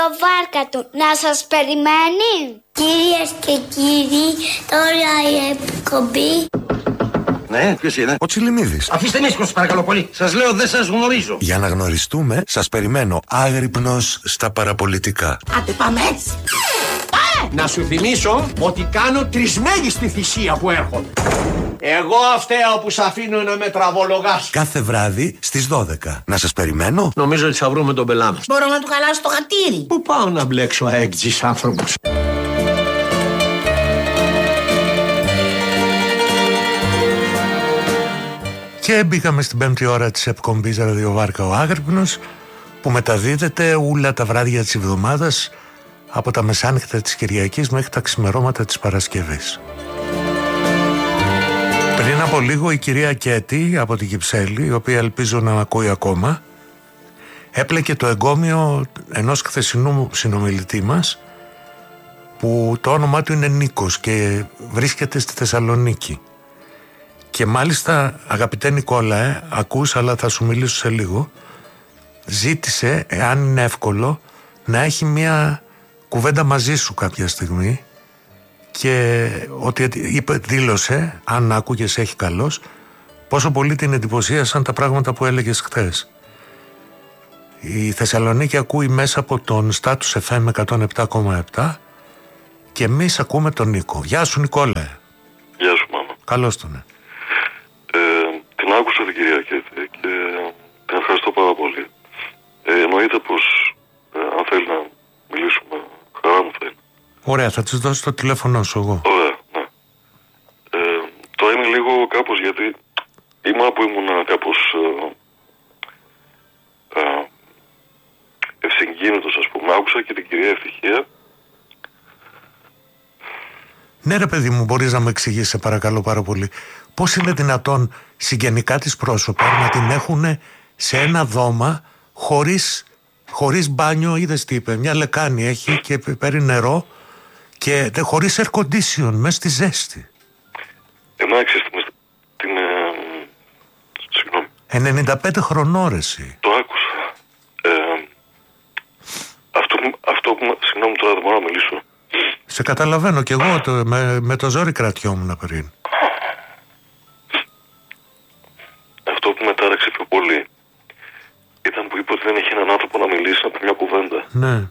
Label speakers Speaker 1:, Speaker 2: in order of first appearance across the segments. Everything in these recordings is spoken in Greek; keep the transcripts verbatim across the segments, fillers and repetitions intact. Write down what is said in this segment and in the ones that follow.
Speaker 1: Το βάρκα του να σας περιμένει. Κυρίες και κύριοι, τώρα η εκπομπή.
Speaker 2: Ναι, ποιος είναι?
Speaker 3: Ο Τσιλιμίδης.
Speaker 2: Αφήστε με ήσυχο, παρακαλώ πολύ. Σας λέω, δεν σας γνωρίζω.
Speaker 3: Για να γνωριστούμε, σας περιμένω άγρυπνος στα παραπολιτικά.
Speaker 4: Άντε πάμε έτσι. Να σου θυμίσω ότι κάνω τρισμέγιστη θυσία που έρχονται. Εγώ φταίω που σ' αφήνω να με τραβολογάς.
Speaker 3: Κάθε βράδυ στις δώδεκα. Να σας περιμένω.
Speaker 2: Νομίζω ότι θα βρούμε τον πελά μας.
Speaker 4: Μπορώ να του χαλάσω το χατήρι.
Speaker 2: Πού πάω να μπλέξω αέκτζης άνθρωπος.
Speaker 3: Και μπήκαμε στην πέμπτη ώρα της εκπομπής Ραδιοβάρκα ο Άγρυπνος, που μεταδίδεται ούλα τα βράδια της εβδομάδας από τα μεσάνυχτα της Κυριακής μέχρι τα ξημερώματα της Παρασκευής. Πριν από λίγο η κυρία Κέτη από την Κυψέλη, η οποία ελπίζω να ακούει ακόμα, έπλεκε το εγκόμιο ενός χθεσινού συνομιλητή μας, που το όνομά του είναι Νίκος και βρίσκεται στη Θεσσαλονίκη. Και μάλιστα, αγαπητέ Νικόλα, ε, ακούς, αλλά θα σου μιλήσω σε λίγο, ζήτησε, εάν είναι εύκολο, να έχει μια κουβέντα μαζί σου κάποια στιγμή, και ότι είπε, δήλωσε, αν άκουγες έχει καλώς, πόσο πολύ την εντυπωσίασαν τα πράγματα που έλεγες χθες. Η Θεσσαλονίκη ακούει μέσα από τον Status εφ εμ εκατόν επτά κόμμα επτά και εμείς ακούμε τον Νίκο. Γεια σου Νικόλα.
Speaker 5: Γεια σου μάμα.
Speaker 3: Καλώς τον.
Speaker 5: Ε, την άκουσα την κυρία Κέτη και την ευχαριστώ πάρα πολύ. Ε, εννοείται πως ε, αν θέλει να μιλήσουμε, χαρά μου θέλει.
Speaker 3: Ωραία, θα της δώσω το τηλέφωνο σου εγώ.
Speaker 5: Ωραία, ναι. Ε, το είναι λίγο κάπως γιατί είμαι που ήμουν κάπως ε, ε, ευσυγκίνητος, ας πούμε. Άκουσα και την κυρία Ευτυχία.
Speaker 3: Ναι ρε παιδί μου, μπορείς να μου εξηγήσεις σε παρακαλώ πάρα πολύ, πώς είναι δυνατόν συγγενικά της πρόσωπα να την έχουν σε ένα δώμα χωρίς, χωρίς μπάνιο? Είδες τι είπε, μια λεκάνη έχει και παίρνει νερό και χωρίς air condition, μέσα στη ζέστη.
Speaker 5: Εντάξει, την... Ε, συγγνώμη.
Speaker 3: ενενήντα πέντε χρονόρεση.
Speaker 5: Το άκουσα. Ε, αυτό, αυτό που... Συγγνώμη, τώρα δεν μπορώ να μιλήσω.
Speaker 3: Σε καταλαβαίνω κι εγώ, το, με, με το ζόρι κρατιόμουν πριν.
Speaker 5: Αυτό που με τάραξε πιο πολύ ήταν που είπε ότι δεν έχει έναν άνθρωπο να μιλήσει, να πει μια κουβέντα.
Speaker 3: Ναι.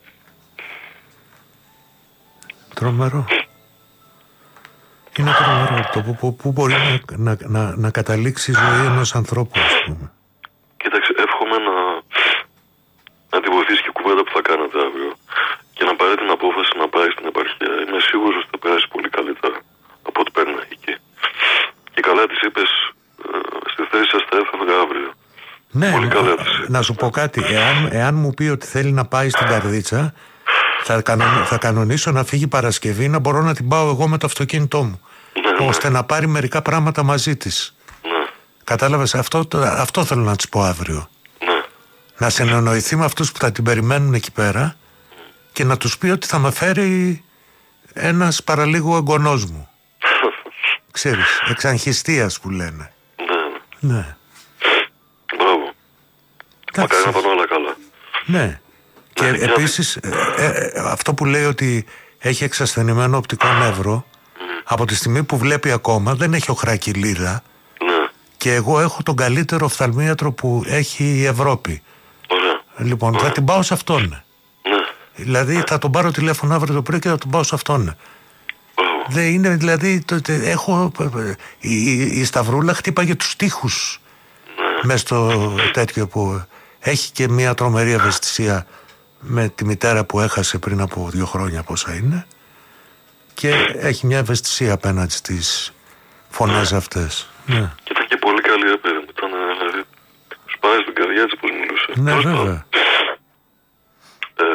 Speaker 3: Τρομερό. Είναι τρομερό το που, που, που μπορεί να, να, να, να καταλήξει η ζωή ενός ανθρώπου, ας πούμε.
Speaker 5: Κοίταξε, εύχομαι να, να τη βοηθήσει και η κουβέντα που θα κάνετε αύριο και να πάρει την απόφαση να πάει στην επαρχία. Είμαι σίγουρος ότι θα περάσει πολύ καλύτερα από ό,τι παίρνει εκεί. Και καλά της είπες, ε, στη θέση σας θα έφευγα αύριο.
Speaker 3: Ναι,
Speaker 5: πολύ καλά της.
Speaker 3: να σου πω κάτι. Εάν, εάν μου πει ότι θέλει να πάει στην Καρδίτσα, θα, κανον, θα κανονίσω να φύγει Παρασκευή, να μπορώ να την πάω εγώ με το αυτοκίνητό μου. Ναι, ώστε ναι. να πάρει μερικά πράγματα μαζί της. Ναι. Κατάλαβες, αυτό, το, αυτό θέλω να της πω αύριο. Ναι. Να συνεννοηθεί με αυτούς που θα την περιμένουν εκεί πέρα και να τους πει ότι θα με φέρει ένας παραλίγο εγγονός μου. Ξέρεις, εξαγχιστίας που λένε.
Speaker 5: Ναι.
Speaker 3: Ναι.
Speaker 5: Μπράβο. Μακάρι να πάνε όλα καλά.
Speaker 3: Ναι. Και ναι, επίσης ε, ε, ε, αυτό που λέει ότι έχει εξασθενημένο οπτικό νεύρο, mm. από τη στιγμή που βλέπει ακόμα δεν έχει οχρακυλίδα. Ναι. Και εγώ έχω τον καλύτερο οφθαλμίατρο που έχει η Ευρώπη. Ωραία. Λοιπόν, Ωραία. θα την πάω σε αυτόν. Ναι. Δηλαδή θα τον πάρω τηλέφωνο αύριο το πρωί και θα τον πάω σε αυτόν. Δεν είναι, δηλαδή το, το, έχω, η, η Σταυρούλα χτύπαγε τους τοίχους μες στο τέτοιο που έχει και μια τρομερή ευαισθησία με τη μητέρα που έχασε πριν από δύο χρόνια πόσα είναι, και έχει μια ευαισθησία απέναντι στις φωνές αυτές. Ναι.
Speaker 5: Και ήταν και πολύ καλή απέναντι. Ήταν, δηλαδή, σπάει στην καρδιά της πως μιλούσε.
Speaker 3: Ναι, βέβαια.
Speaker 5: Ε,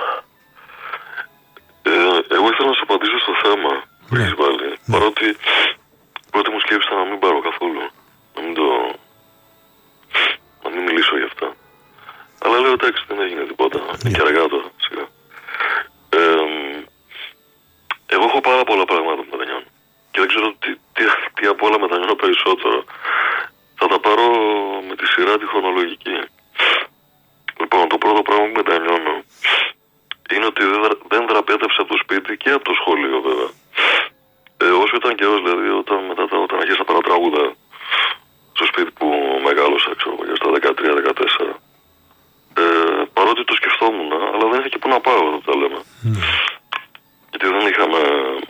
Speaker 5: ε, εγώ ήθελα να σου απαντήσω στο θέμα που
Speaker 3: ναι.
Speaker 5: έχεις βάλει. Ναι. Παρότι πρώτη μου σκέψη ήταν να μην πάρω καθόλου. Να μην το... να μην μιλήσω γι' αυτά. Αλλά λέω εντάξει, δεν έγινε τίποτα. Είναι και αργά τώρα, σιγά. Ε, εγώ έχω πάρα πολλά πράγματα που μετανιώνω. Και δεν ξέρω τι, τι, τι από όλα μετανιώνω περισσότερο. Θα τα πάρω με τη σειρά τη χρονολογική. Λοιπόν, το πρώτο πράγμα που μετανιώνω είναι ότι δεν, δρα, δεν δραπέτευσε από το σπίτι και από το σχολείο βέβαια. Ε, όσο ήταν καιρός, δηλαδή όταν μετά τα, όταν αρχίσα να πάρω τραγούδα στο σπίτι που μεγάλωσα, ξέρω, στα δεκατρία δεκατέσσερα. Ε, παρότι το σκεφτόμουν, αλλά δεν είχα και πού να πάω, εδώ τα λέμε. Mm. Γιατί δεν είχαμε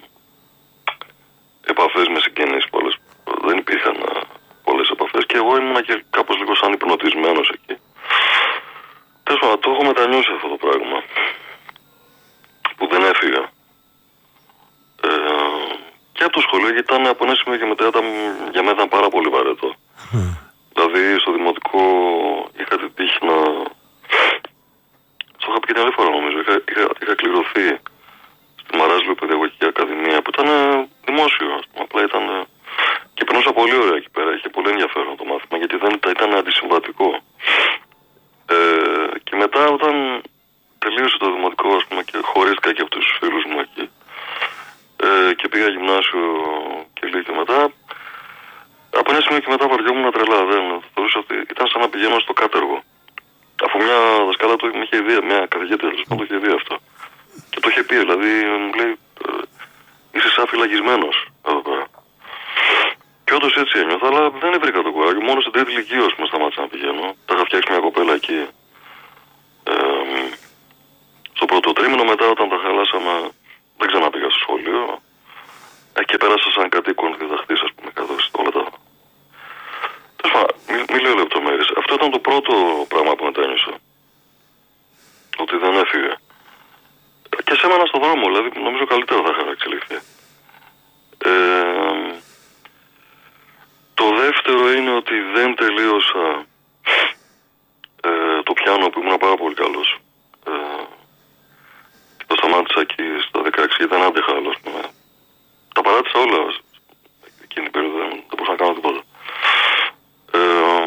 Speaker 5: επαφές με συγγενείς πολλές. Δεν υπήρχαν πολλές επαφές και εγώ ήμουν και κάπως λίγο σαν υπνοτισμένος εκεί. Τέλος πάντων, το έχω μετανιώσει αυτό το πράγμα. Που δεν έφυγα. Ε, και από το σχολείο, γιατί ήταν από ένα σημείο και μετά ήταν, για μένα ήταν πάρα πολύ βαρετό. Mm. Δηλαδή στο δημοτικό είχα την τύχη να... Το είχα πει και την άλλη φορά νομίζω. Είχα, είχα, είχα κληρωθεί στη Μαράζλου Παιδαγωγική Ακαδημία που ήταν δημόσιο. Ας πούμε, απλά ήταν... Και περνούσα πολύ ωραία εκεί πέρα. Είχε πολύ ενδιαφέρον το μάθημα γιατί δεν ήταν αντισυμβατικό. Ε, και μετά όταν τελείωσε το δημοτικό, ας πούμε, και χωρίστηκα και από τους φίλους μου εκεί ε, και πήγα γυμνάσιο και λίγο και μετά, από ένα σημείο και μετά βαριόμουν τρελά. Δεν θεωρούσα ότι ήταν σαν να πηγαίνω στο κάτεργο. Αφού μια δασκάλα του με είχε ιδέα, μια καθηγήτρια του το είχε δει αυτό. Και το είχε πει, δηλαδή μου λέει ε, είσαι σαν φυλακισμένος εδώ πέρα. Και όντως έτσι ένιωθα, αλλά δεν βρήκα το κουράγιο. Μόνο στην τρίτη ηλικία με σταμάτησα να πηγαίνω. Τα είχα φτιάξει μια κοπέλα εκεί. Ε, στο πρώτο τρίμηνο, μετά όταν τα χαλάσαμε, δεν ξαναπήγα στο σχολείο. Ε, και πέρασα σαν κατοίκον διδαχτής, ας πούμε, κάτω όλα τα. Τέλος πάντων, μη, μη λέω λεπτομέρειες. Αυτό ήταν το πρώτο πράγμα που μετάνιωσα. Ότι δεν έφυγε. Και σε έμενα στον δρόμο, δηλαδή νομίζω καλύτερα θα είχα εξελιχθεί. Ε, το δεύτερο είναι ότι δεν τελείωσα ε, το πιάνο που ήμουν πάρα πολύ καλός. Ε, και το σταμάτησα εκεί στα δεκαέξι γιατί δεν άντεχα άλλο, ας πούμε. Τα παράτησα όλα εκείνη την περίοδο, δεν, δεν μπορούσα να κάνω τίποτα. Ε,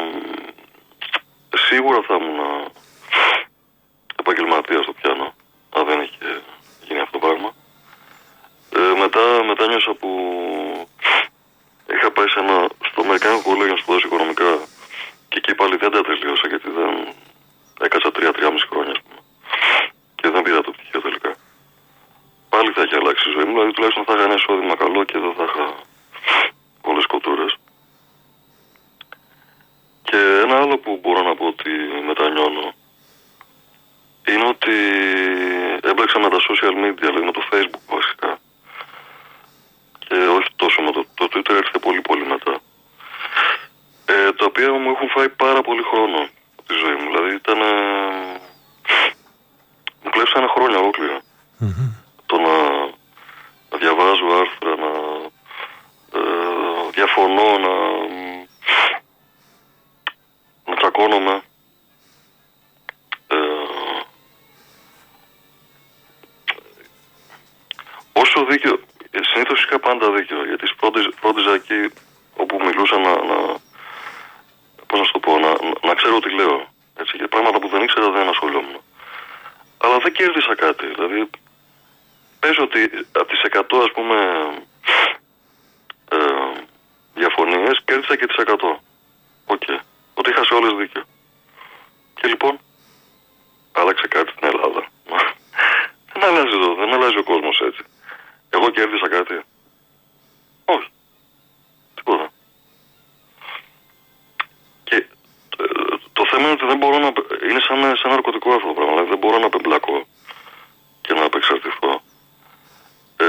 Speaker 5: σίγουρα θα ήμουν επαγγελματίας στο πιάνο, αν δεν είχε γίνει αυτό το πράγμα. Ε, μετά, μετά νιώσα που είχα πάει σε ένα, στο Αμερικάνικο κολέγιο να σπουδάσω οικονομικά και εκεί πάλι δεν τα τελείωσα γιατί δεν έκατσα τρία-τρία χρόνια, ας πούμε. Και δεν πήρα το πτυχίο τελικά. Πάλι θα είχε αλλάξει η ζωή μου, δηλαδή τουλάχιστον θα είχα ένα εισόδημα καλό και δεν θα είχα πολλές κοτούρες. Και ένα άλλο που μπορώ να πω ότι μετανιώνω είναι ότι έμπλεξα με τα social media, δηλαδή με το Facebook βασικά. Και όχι τόσο με το, το Twitter, έρχεται πολύ πολύ μετά. Ε, τα οποία μου έχουν φάει πάρα πολύ χρόνο από τη ζωή μου. Δηλαδή ήταν... Ε, μου κλέψανε χρόνια ολόκληρα. Mm-hmm. Το να, να διαβάζω άρθρα, να ε, διαφωνώ, να, να τσακώνομαι. Ε, όσο δίκιο... Συνήθως είχα πάντα δίκιο, γιατί φρόντιζα εκεί όπου μιλούσα να, να, πώς να σου το πω, να, να ξέρω τι λέω. Έτσι, για πράγματα που δεν ήξερα δεν ασχολιόμουν. Αλλά δεν κέρδισα κάτι. Δηλαδή, πες ότι από τις εκατό, ας πούμε, ε, διαφωνίες, κέρδισα και τις εκατό. Οκ. Okay. Ότι είχα σε όλες δίκιο. Και λοιπόν, άλλαξε κάτι στην Ελλάδα. δεν αλλάζει εδώ, δεν αλλάζει ο κόσμος έτσι. Εγώ κέρδισα κάτι. Όχι. Τίποτα. Και ε, το θέμα είναι ότι δεν μπορώ να... Είναι σαν, σαν ναρκωτικό αυτό το πράγμα. Δηλαδή δεν μπορώ να πεμπλακώ και να απεξαρτηθώ. Ε,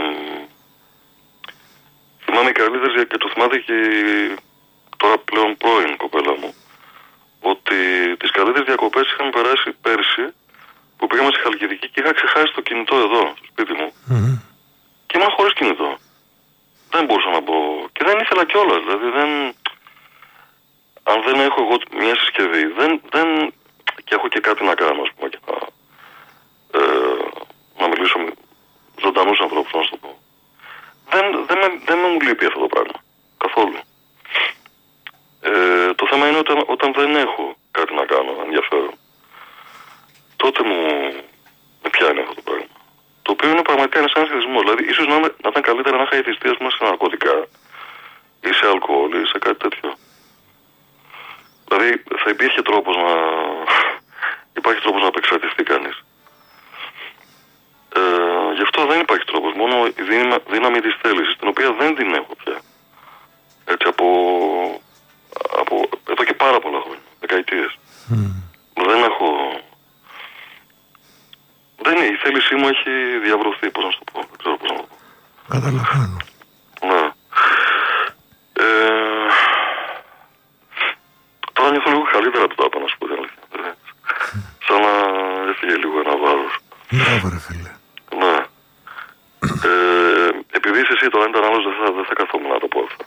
Speaker 5: θυμάμαι οι καλύτερες και το θυμάται και τώρα πλέον πρώην κοπέλα μου ότι τις καλύτερες διακοπές είχαν περάσει πέρσι που πήγαμε στη Χαλκιδική και είχα ξεχάσει το κινητό εδώ στο σπίτι μου. Mm-hmm. Και ήμουν χωρίς κινητό. Δεν μπορούσα να μπω. Και δεν ήθελα κιόλας. Δηλαδή δεν... Αν δεν έχω εγώ μια συσκευή, δεν, δεν... και έχω και κάτι να κάνω, ας πούμε, και να, ε, να μιλήσω με ζωντανούς ανθρώπους, να σου το πω. Δεν, δεν, με, δεν με μου λείπει αυτό το πράγμα. Καθόλου. Ε, το θέμα είναι όταν, όταν δεν έχω κάτι να κάνω, ενδιαφέρον, τότε μου με πιάνει αυτό το πράγμα. Το οποίο είναι πραγματικά ένας ανασχετισμός. Δηλαδή, ίσως να, να ήταν καλύτερα να είχα ηθιστεί, ας πούμε, σε ναρκωτικά ή σε αλκοόλ ή σε κάτι τέτοιο. Δηλαδή, θα υπήρχε τρόπος να... Υπάρχει τρόπος να απεξαρτηθεί κανείς. αυτό δεν υπάρχει τρόπος. Μόνο η δύναμη, δύναμη της θέλησης, την οποία δεν την έχω πια. Έτσι από, από εδώ και πάρα πολλά χρόνια, δεκαετίες. Mm. Δεν έχω... Δεν είναι, η θέλησή μου έχει διαβρωθεί, πώς να σου το πω. Δεν ξέρω πώς να το πω.
Speaker 3: Καταλαβαίνω.
Speaker 5: Ναι. Ε, τώρα νιώθω λίγο καλύτερα που τα είπα, να σου πω την αλήθεια. Σαν να έφυγε λίγο ένα βάρος.
Speaker 3: Μπράβο ρε φίλε.
Speaker 5: Ναι. Ε, επειδή είσαι εσύ τώρα, αν ήταν άλλος δεν θα, δεν θα καθόμουν να το πω αυτά.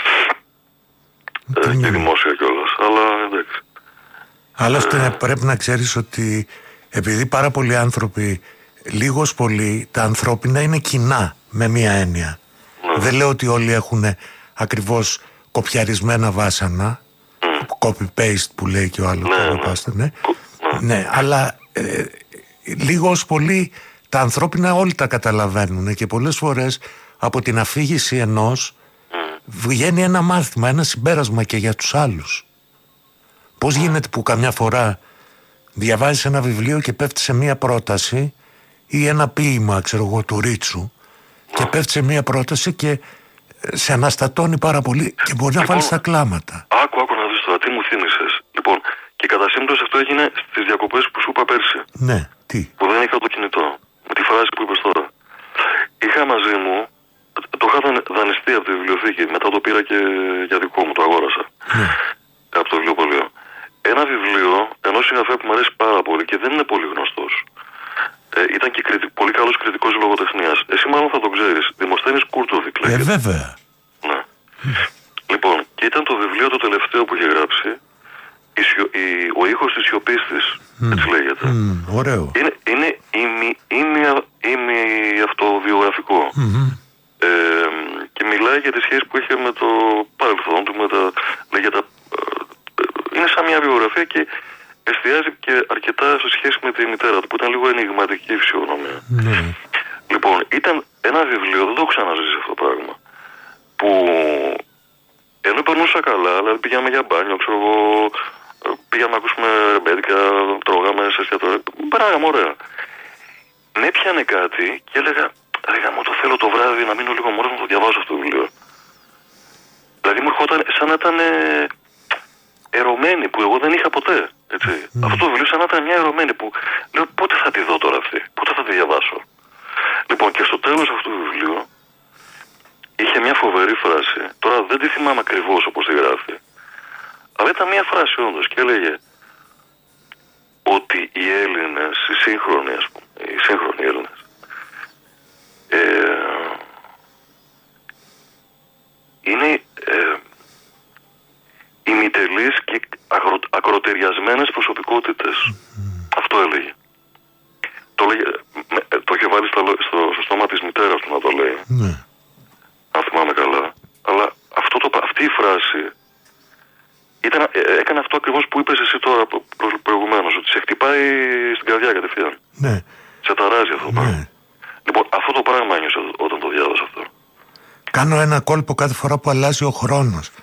Speaker 5: Ε, και δημόσια κιόλας, αλλά εντάξει.
Speaker 3: Άλλωστε ε, πρέπει να ξέρεις ότι επειδή πάρα πολλοί άνθρωποι, λίγος πολύ, τα ανθρώπινα είναι κοινά με μία έννοια. Ναι. Δεν λέω ότι όλοι έχουν ακριβώς κοπιαρισμένα βάσανα, mm. copy-paste που λέει και ο άλλος.
Speaker 5: Ναι, ναι.
Speaker 3: Πάστε, ναι. Ναι. ναι, αλλά ε, λίγος πολύ τα ανθρώπινα όλοι τα καταλαβαίνουν και πολλές φορές από την αφήγηση ενός mm. βγαίνει ένα μάθημα, ένα συμπέρασμα και για τους άλλους. Πώς γίνεται που καμιά φορά διαβάζεις ένα βιβλίο και πέφτει σε μία πρόταση ή ένα ποίημα, ξέρω εγώ, του Ρίτσου και πέφτει σε μία πρόταση και σε αναστατώνει πάρα πολύ και μπορεί λοιπόν, να βάλει τα κλάματα.
Speaker 5: Άκου, άκου να δεις τώρα, τι μου θύμισες. Λοιπόν, και κατά σύμπτωση αυτό έγινε στις διακοπές που σου είπα πέρσι.
Speaker 3: Ναι, τι.
Speaker 5: Που δεν είχα το κινητό. Με τη φράση που είπες τώρα. Είχα μαζί μου, το είχα δανειστεί από τη βιβλιοθήκη, μετά το πήρα και για δικό μου, το αγόρασα. Ναι. Από το βιβλιοπωλείο. Ένα βιβλίο ενός συγγραφέα που μου αρέσει πάρα πολύ και δεν είναι πολύ γνωστός. Ε, ήταν και κριτικ, πολύ καλός κριτικός λογοτεχνίας. Εσύ μάλλον θα το ξέρεις. Δημοσθένης Κούρτοβικ λέγεται.
Speaker 3: Ε, βέβαια.
Speaker 5: Ναι. Mm. Λοιπόν, και ήταν το βιβλίο το τελευταίο που είχε γράψει. Η σιο, η, ο ήχος της σιωπής της. Mm. Έτσι λέγεται.
Speaker 3: Mm. Ωραίο.
Speaker 5: Είναι, είναι ημι-αυτοβιογραφικό. Mm-hmm. Ε, και μιλάει για τις σχέσεις που είχε με το παρελθόν του, με τα, με τα, είναι σαν μια βιογραφία και εστιάζει και αρκετά σε σχέση με τη μητέρα του, που ήταν λίγο ενηγματική η φυσιογνωμία. Mm. Λοιπόν, ήταν ένα βιβλίο, δεν το έχω ξαναζήσει αυτό το πράγμα, που ενώ περνούσα καλά, δηλαδή πήγαμε για μπάνιο, ξέρω εγώ, πήγαμε να ακούσουμε ρεμπέτικα, τρώγαμε σε εστιατόρια, πράγμα ωραία. Με έπιανε κάτι και έλεγα, έλεγα μου το θέλω το βράδυ να μείνω λίγο μόνος να το διαβάσω αυτό το βιβλίο. Δηλαδή μου ερχόταν σαν να ήταν ερωμένη που εγώ δεν είχα ποτέ. Έτσι. Mm. Αυτό το βιβλίο σαν να ήταν μια ερωμένη που λέω πότε θα τη δω τώρα αυτή, πότε θα τη διαβάσω. Λοιπόν, και στο τέλος αυτού του βιβλίου είχε μια φοβερή φράση. Τώρα δεν τη θυμάμαι ακριβώς όπως τη γράφει, αλλά ήταν μια φράση όντως και έλεγε ότι οι Έλληνες, οι σύγχρονοι ας πούμε, οι σύγχρονοι Έλληνες ε, είναι ε, ημιτελείς και αγρο, ακροτεριασμένες προσωπικότητες. Mm. Αυτό έλεγε. Το, λέγε, το είχε βάλει στο, στο, στο στόμα της μητέρας του να το λέει. Mm. Αν θυμάμαι καλά. Αλλά αυτό το, αυτή η φράση ήταν, έκανε αυτό ακριβώς που είπες εσύ τώρα προ, προ, προηγουμένως, ότι σε χτυπάει στην καρδιά κατευθείαν. Ναι. Σε ταράζει αυτό το πράγμα. Ναι. Λοιπόν, αυτό το πράγμα ένιωσα όταν το διάβασα αυτό.
Speaker 3: Κάνω ένα κόλπο κάθε φορά που αλλάζει ο χρόνος.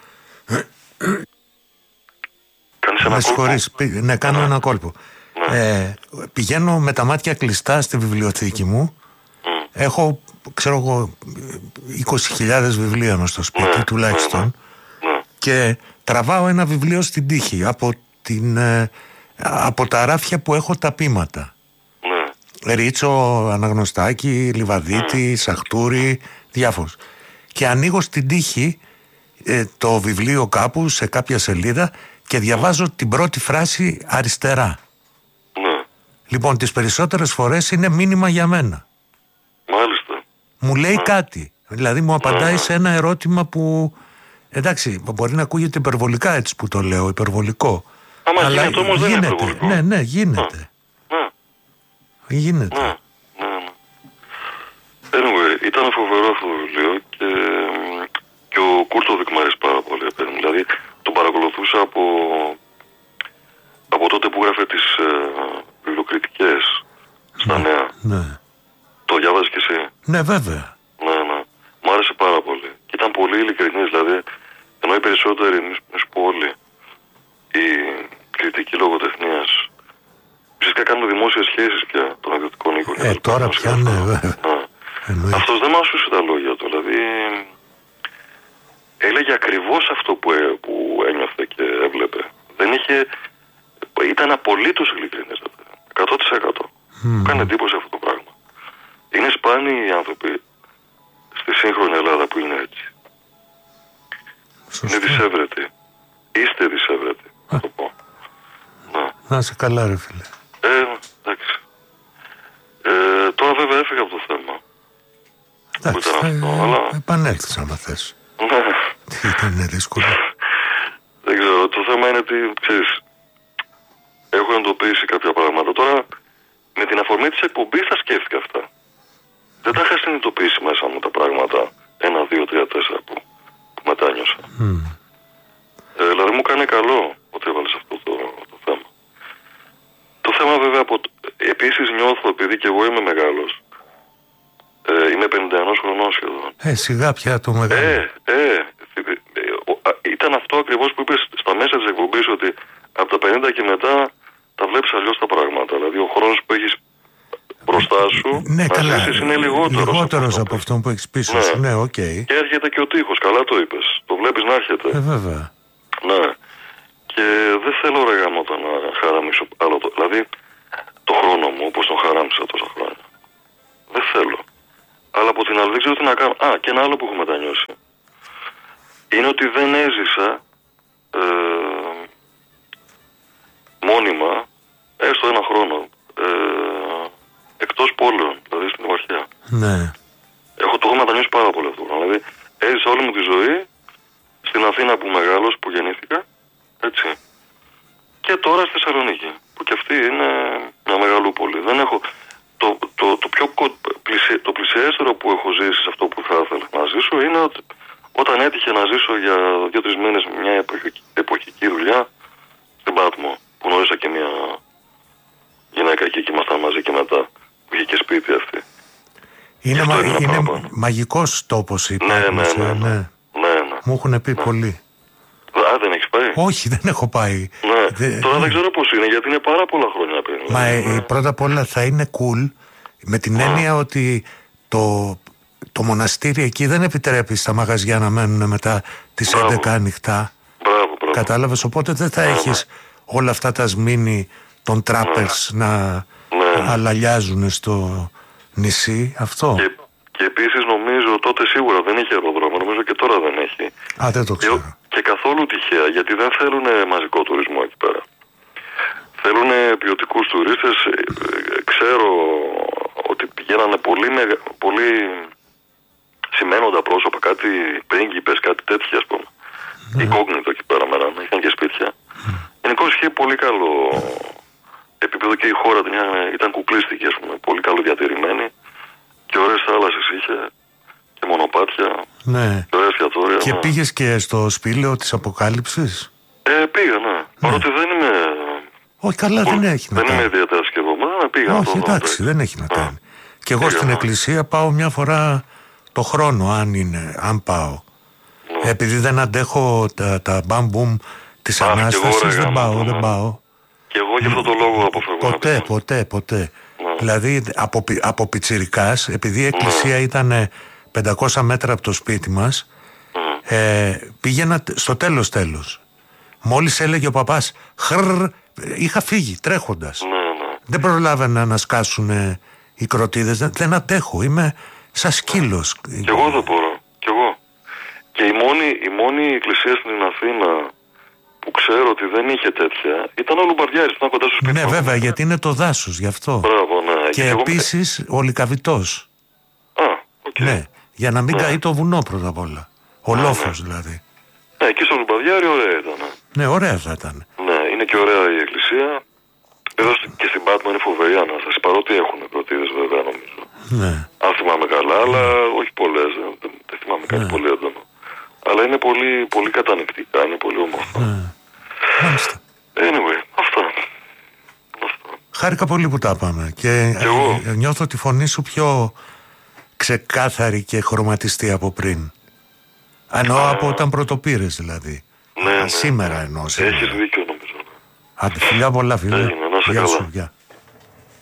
Speaker 5: Κάνεις ένα κόλπο?
Speaker 3: Ναι, κάνω ναι. ένα κόλπο. Ναι. Ε, πηγαίνω με τα μάτια κλειστά στη βιβλιοθήκη μου. Mm. Έχω, ξέρω εγώ, είκοσι χιλιάδες βιβλία μες στο σπίτι, ναι, τουλάχιστον. Ναι, ναι. Και τραβάω ένα βιβλίο στην τύχη από, την, ε, από τα ράφια που έχω τα πείματα. Ναι. Ρίτσο, Αναγνωστάκη, Λιβαδίτη, mm. Σαχτούρη, διάφορους. Και ανοίγω στην τύχη ε, το βιβλίο κάπου σε κάποια σελίδα και διαβάζω mm. την πρώτη φράση αριστερά. Ναι. Λοιπόν, τις περισσότερες φορές είναι μήνυμα για μένα.
Speaker 5: Μάλιστα.
Speaker 3: Μου λέει
Speaker 5: ναι.
Speaker 3: κάτι. Δηλαδή μου απαντάει
Speaker 5: ναι.
Speaker 3: σε ένα ερώτημα που, εντάξει, μπορεί να ακούγεται υπερβολικά έτσι που το λέω, υπερβολικό.
Speaker 5: Άμα αλλά γίνεται όμως δεν είναι υπερβολικό.
Speaker 3: Ναι, ναι, γίνεται.
Speaker 5: Ναι.
Speaker 3: Γίνεται.
Speaker 5: Ναι, ναι, ναι. Anyway, ήταν φοβερό αυτό το βιβλίο και, και ο Κούρτοβικ μου αρέσει πάρα πολύ. Δηλαδή τον παρακολουθούσα από, από τότε που γράφε τις ε, βιβλιοκριτικές στα
Speaker 3: ναι,
Speaker 5: νέα.
Speaker 3: Ναι.
Speaker 5: Το διαβάζεις κι εσύ?
Speaker 3: Ναι, βέβαια.
Speaker 5: Ναι, ναι. Μου άρεσε πάρα πολύ. Και ήταν πολύ ειλικρινής, δηλαδή, ενώ οι περισσότεροι, να σου πω όλοι, οι κριτικοί λογοτεχνίας, φυσικά κάνουν δημόσιες σχέσεις πια των ιδιωτικών οίκων.
Speaker 3: Ε, τώρα πια ναι, βέβαια.
Speaker 5: Ναι.
Speaker 3: Εννοεί.
Speaker 5: Αυτός δεν μας ούσε τα λόγια του, δηλαδή έλεγε ακριβώς αυτό που, ε, που ένιωθε και έβλεπε. Δεν είχε, ήταν απολύτως ειλικρινής, εκατό τοις εκατό. Mm. Κάνει εντύπωση αυτό το πράγμα. Είναι σπάνιοι οι άνθρωποι στη σύγχρονη Ελλάδα που είναι έτσι. Σωστή. Είναι δισεύρετοι. Είστε δισεύρετοι, να το πω. Να.
Speaker 3: Να είσαι καλά ρε φίλε.
Speaker 5: Ε, εντάξει. Ε, τώρα βέβαια έφυγα από το θέμα.
Speaker 3: Εντάξει, θα αυτό, αλλά... επανέλθεις άμα θες.
Speaker 5: Ναι.
Speaker 3: Τι ήταν δύσκολο.
Speaker 5: Δεν ξέρω, το θέμα είναι ότι, ξέρεις, έχω εντοπίσει κάποια πράγματα. Τώρα, με την αφορμή της εκπομπής τα σκέφτηκα αυτά. Δεν τα είχα συνειδητοποιήσει μέσα μου τα πράγματα ένα, δύο, τρία, τέσσερα που, που μετάνιωσα. Mm. Ε, δηλαδή μου κάνει καλό ότι έβαλες αυτό το, το θέμα. Το θέμα βέβαια, από, επίσης νιώθω, επειδή και εγώ είμαι μεγάλος, ε, είμαι πενήντα ένα χρονών σχεδόν.
Speaker 3: Ε, σιγά πια το μεγάλο.
Speaker 5: Ε, ε, ε, ε, ήταν αυτό ακριβώς που είπες στα μέσα της εκπομπής, ότι από τα πενήντα και μετά τα βλέπεις αλλιώς τα πράγματα. Δηλαδή ο χρόνος που έχεις μπροστά σου,
Speaker 3: ναι,
Speaker 5: να
Speaker 3: καλά,
Speaker 5: ζήσεις είναι λιγότερος,
Speaker 3: λιγότερος
Speaker 5: από,
Speaker 3: από αυτό που έχεις πίσω
Speaker 5: ναι.
Speaker 3: σου. Ναι, οκ. Okay.
Speaker 5: Και έρχεται και ο τείχος, καλά το είπες. Το βλέπεις να έρχεται.
Speaker 3: Ε, βέβαια.
Speaker 5: Ναι. Και δεν θέλω ρε γάμοτα να χαραμίσω άλλο το. Δηλαδή το χρόνο μου όπως τον χαράμισα τόσα χρόνια. Δεν θέλω. Αλλά από την άλλη δεν ξέρω τι να κάνω. Α, και ένα άλλο που έχω μετανιώσει. Είναι ότι δεν έζησα ε, μόνιμα, έστω ένα χρόνο, ε, εκτός πόλεων, δηλαδή στην επαρχία.
Speaker 3: Ναι.
Speaker 5: Έχω, το έχω μετανιώσει πάρα πολύ αυτό. Δηλαδή έζησα όλη μου τη ζωή στην Αθήνα που μεγάλος, που γεννήθηκα, έτσι. Και τώρα στη Θεσσαλονίκη, που και αυτή είναι μια μεγαλούπολη. Δεν έχω... Το, το, το πιο πλησιέ, το πλησιέστερο που έχω ζήσει σε αυτό που θα ήθελα να ζήσω είναι ότι όταν έτυχε να ζήσω για δύο-τρεις μήνες μια εποχική, εποχική δουλειά στην Πάτμο, που γνώρισα και μια γυναίκα εκεί και ήμασταν μαζί και μετά, που είχε και σπίτι αυτή.
Speaker 3: Είναι, μα, είναι μαγικός τόπος η Πάτμος.
Speaker 5: Ναι, ναι, ναι, ναι, ναι. ναι, ναι.
Speaker 3: Μου έχουν πει ναι. πολλοί.
Speaker 5: Α, δεν έχεις πάει?
Speaker 3: Όχι, δεν έχω πάει.
Speaker 5: Ναι.
Speaker 3: Δε...
Speaker 5: Τώρα δεν ξέρω πώς είναι, γιατί είναι πάρα πολλά χρόνια πριν.
Speaker 3: Μα ναι. ε, πρώτα απ' όλα θα είναι cool, με την έννοια yeah. ότι το, το μοναστήρι εκεί δεν επιτρέπει στα μαγαζιά να μένουν μετά τις μπράβο. έντεκα ανοιχτά.
Speaker 5: Μπράβο, μπράβο.
Speaker 3: Κατάλαβες, οπότε δεν θα yeah, έχεις yeah. όλα αυτά τα σμήνη των τράπερς yeah. να yeah. αλαλιάζουν στο νησί. Αυτό.
Speaker 5: Και, και επίσης νομίζω τότε σίγουρα δεν είχε αεροδρόμιο, νομίζω και τώρα δεν έχει.
Speaker 3: Α, δεν το ξέρω.
Speaker 5: Και, και καθόλου τυχαία, γιατί δεν θέλουν μαζικό τουρισμό εκεί πέρα. Θέλουν ποιοτικούς τουρίστες. Ξέρω ότι πηγαίνανε πολύ, μεγα, πολύ σημαίνοντα πρόσωπα, κάτι πρίγκιπες, κάτι τέτοια, ας πούμε. Mm. Incógnito εκεί πέρα μένανε, είχαν και σπίτια. Mm. Γενικώς είχε πολύ καλό επίπεδο και η χώρα την ήταν κουκλίστικη, ας πούμε, πολύ καλό διατηρημένη και ωραίες θάλασσες είχε και μονοπάτια.
Speaker 3: Ναι.
Speaker 5: Και ωραία εστιατόρια.
Speaker 3: Και
Speaker 5: ναι.
Speaker 3: πήγες και στο σπήλαιο της Αποκάλυψης?
Speaker 5: Ε, πήγα, ναι. ναι. Παρότι δεν είμαι...
Speaker 3: Όχι, καλά,
Speaker 5: Πολύ...
Speaker 3: δεν έχει να
Speaker 5: Δεν
Speaker 3: κάνει.
Speaker 5: είμαι ιδιαίτερα σκευωμένα, πήγα.
Speaker 3: Όχι,
Speaker 5: το
Speaker 3: εντάξει, δεν έχει να κάνει. Α. Και εγώ
Speaker 5: πήγα,
Speaker 3: στην
Speaker 5: ναι.
Speaker 3: εκκλησία πάω μια φορά το χρόνο, αν είναι, αν πάω. Ναι. Επειδή δεν αντέχω τα, τα μπαμ-μπουμ της Ανάστασης, δεν πάω, ναι. δεν πάω.
Speaker 5: Και εγώ για αυτό το λόγο αποφεύγω.
Speaker 3: Ποτέ, ποτέ, ποτέ. Ναι. Δηλαδή, από, από πιτσιρικάς, επειδή η εκκλησία ναι. ήταν πεντακόσια μέτρα από το σπίτι μας, ναι. ε, πήγαινα στο τέλος τέλος. Μόλις έλεγε ο παπάς χρρρ, είχα φύγει τρέχοντας.
Speaker 5: Ναι, ναι.
Speaker 3: Δεν προλάβαινα να σκάσουν οι κροτίδες. Δεν, δεν αντέχω, είμαι σαν σκύλος.
Speaker 5: Κι εγώ δεν μπορώ, κι εγώ. Και η μόνη, η μόνη εκκλησία στην Αθήνα που ξέρω ότι δεν είχε τέτοια ήταν ο Λουμπαρδιάρης, ήταν κοντά στο σπίτι.
Speaker 3: Ναι, βέβαια, γιατί είναι το δάσος, γι' αυτό.
Speaker 5: Μπράβο, ναι.
Speaker 3: Και, και επίσης εγώ... ο Λυκαβητός.
Speaker 5: Α, οκ. Okay.
Speaker 3: Ναι, για να μην ναι. καεί το βουνό πρώτα απ' όλα. Ο
Speaker 5: ναι,
Speaker 3: λόφος
Speaker 5: ναι.
Speaker 3: δηλαδή.
Speaker 5: Ναι, εκεί στο Λουμπαρδιάρη ωραία ήταν.
Speaker 3: Ναι, ωραία θα ήταν.
Speaker 5: Ναι, είναι και ωραία η εκκλησία. Εδώ και στην Πάτμο είναι φοβερή ανάσταση, παρότι έχουν κροτίδες βέβαια νομίζω.
Speaker 3: Ναι.
Speaker 5: Αν θυμάμαι καλά, αλλά όχι πολλές, δεν, δεν θυμάμαι κάτι ναι. πολύ έντονο. Αλλά είναι πολύ, πολύ κατανοητικά, είναι πολύ όμορφα.
Speaker 3: Ναι. Μάλιστα.
Speaker 5: Anyway, αυτά. αυτά.
Speaker 3: Χάρηκα πολύ που τα πάμε και, και εγώ. Νιώθω τη φωνή σου πιο ξεκάθαρη και χρωματιστή από πριν. Εννοώ από όταν πρωτοπήρες δηλαδή.
Speaker 5: Ναι, ναι,
Speaker 3: σήμερα
Speaker 5: ναι.
Speaker 3: εννοώ.
Speaker 5: Έχεις δίκιο νομίζω.
Speaker 3: Άντε, φιλιά πολλά φίλε.
Speaker 5: Έγινε, να σε
Speaker 3: Γεια
Speaker 5: καλά.
Speaker 3: σου, γεια.